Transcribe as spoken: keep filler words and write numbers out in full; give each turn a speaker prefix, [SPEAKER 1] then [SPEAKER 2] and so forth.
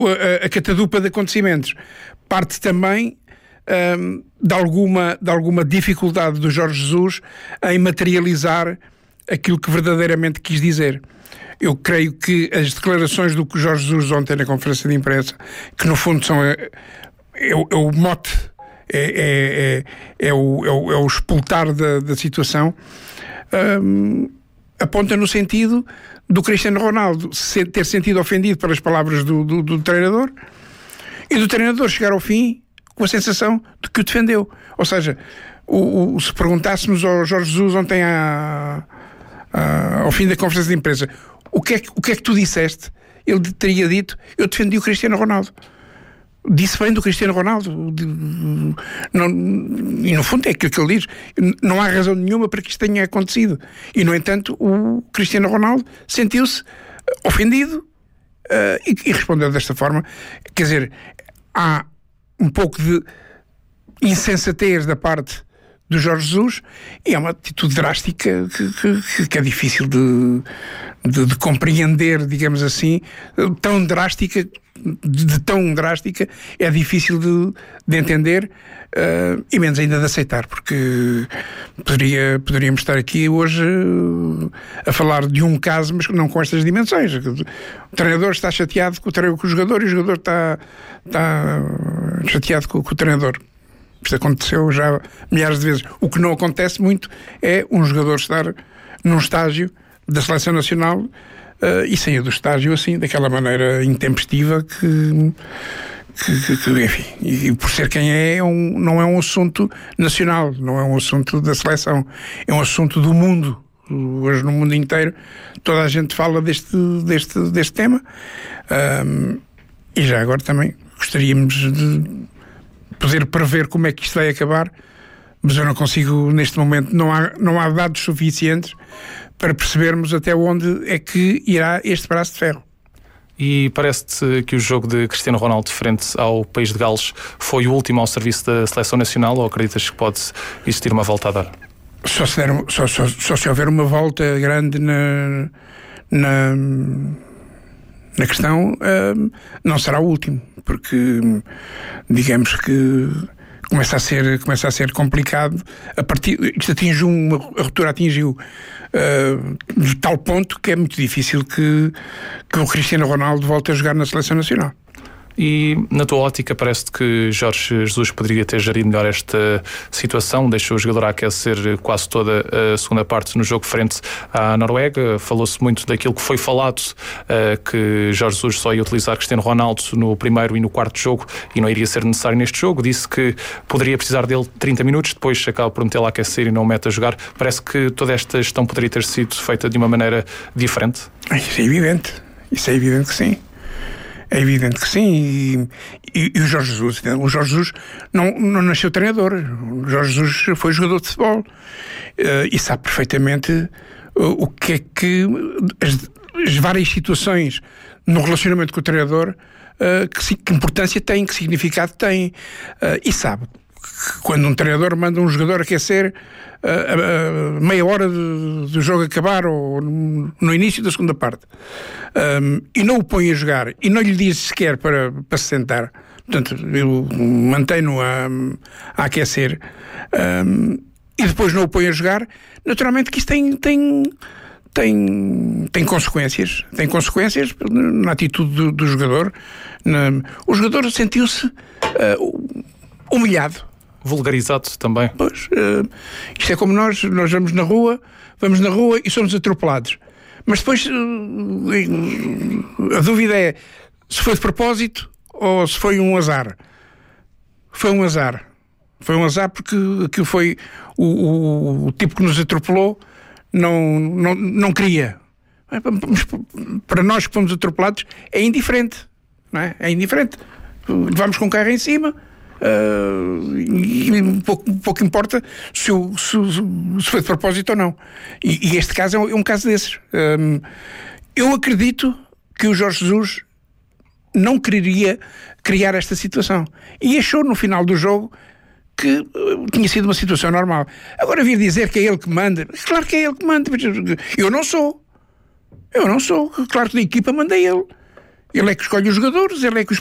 [SPEAKER 1] a, a catadupa de acontecimentos parte também um, de, alguma, de alguma dificuldade do Jorge Jesus em materializar aquilo que verdadeiramente quis dizer. Eu creio que as declarações do que o Jorge Jesus ontem na conferência de imprensa, que no fundo são é, é, é o mote, é, é, é, é, o, é, o, é o expultar da, da situação, um, aponta no sentido do Cristiano Ronaldo se, ter sentido ofendido pelas palavras do, do, do treinador e do treinador chegar ao fim com a sensação de que o defendeu. Ou seja, o, o, se perguntássemos ao Jorge Jesus ontem à, à, ao fim da conferência de imprensa o que, é que, o que é que tu disseste, ele teria dito: eu defendi o Cristiano Ronaldo. Disse bem do Cristiano Ronaldo. Não, e no fundo é aquilo que ele diz: não há razão nenhuma para que isto tenha acontecido. E no entanto o Cristiano Ronaldo sentiu-se ofendido uh, e, e respondeu desta forma. Quer dizer, há um pouco de insensatez da parte do Jorge Jesus e é uma atitude drástica que, que, que é difícil de, de, de compreender, digamos assim, tão drástica, de, de tão drástica, é difícil de, de entender uh, e menos ainda de aceitar, porque poderia, poderíamos estar aqui hoje uh, a falar de um caso, mas não com estas dimensões. O treinador está chateado com o, com o jogador e o jogador está, está chateado com, com o treinador. Isto aconteceu já milhares de vezes. O que não acontece muito é um jogador estar num estágio da Seleção Nacional uh, e sair do estágio assim, daquela maneira intempestiva que, que, que, que enfim, e, e por ser quem é, é um, não é um assunto nacional, não é um assunto da seleção, é um assunto do mundo. Hoje no mundo inteiro toda a gente fala deste, deste, deste tema um, e já agora também gostaríamos de poder prever como é que isto vai acabar, mas eu não consigo neste momento, não há, não há dados suficientes para percebermos até onde é que irá este braço de ferro.
[SPEAKER 2] E parece-te que o jogo de Cristiano Ronaldo frente ao país de Gales foi o último ao serviço da Seleção Nacional, ou acreditas que pode existir uma volta a dar?
[SPEAKER 1] Só se, der, só, só, só se houver uma volta grande na, na, na questão, uh, não será o último, porque digamos que começa a ser, começa a ser complicado a partir, isto atinge uma, a ruptura atingiu uh, de tal ponto que é muito difícil que, que o Cristiano Ronaldo volte a jogar na Seleção Nacional.
[SPEAKER 2] E na tua ótica parece-te que Jorge Jesus poderia ter gerido melhor esta situação, deixou o jogador a aquecer quase toda a segunda parte no jogo frente à Noruega. Falou-se muito daquilo que foi falado, que Jorge Jesus só ia utilizar Cristiano Ronaldo no primeiro e no quarto jogo e não iria ser necessário neste jogo. Disse que poderia precisar dele trinta minutos, depois acaba por metê-lo a aquecer e não o mete a jogar. Parece que toda esta gestão poderia ter sido feita de uma maneira diferente?
[SPEAKER 1] Isso é evidente, isso é evidente que sim. É evidente que sim, e, e, e o Jorge Jesus, o Jorge Jesus não, não nasceu treinador, o Jorge Jesus foi jogador de futebol uh, e sabe perfeitamente uh, o que é que as, as várias situações no relacionamento com o treinador, uh, que, que importância tem, que significado tem, uh, e sabe que quando um treinador manda um jogador aquecer Uh, uh, meia hora do jogo acabar ou no, no início da segunda parte um, e não o põe a jogar e não lhe diz sequer para, para se sentar, portanto eu mantenho a, a aquecer um, e depois não o põe a jogar, naturalmente que isto tem tem, tem, tem consequências tem consequências na atitude do, do jogador. Na, o jogador sentiu-se uh, humilhado,
[SPEAKER 2] vulgarizado também.
[SPEAKER 1] Pois, uh, isto é como nós, nós vamos na rua, vamos na rua e somos atropelados. Mas depois uh, a dúvida é se foi de propósito ou se foi um azar. Foi um azar. Foi um azar porque aquilo foi o, o, o tipo que nos atropelou não, não, não queria. Mas para nós que fomos atropelados é indiferente, não é? É indiferente. Vamos com o carro em cima. Uh, e um pouco, pouco importa se, o, se, se foi de propósito ou não, e, e este caso é um, é um caso desses. um, eu acredito que o Jorge Jesus não quereria criar esta situação e achou no final do jogo que uh, tinha sido uma situação normal. Agora vir dizer que é ele que manda, claro que é ele que manda, eu não sou eu não sou, claro que da equipa manda ele. Ele é que escolhe os jogadores, ele é que os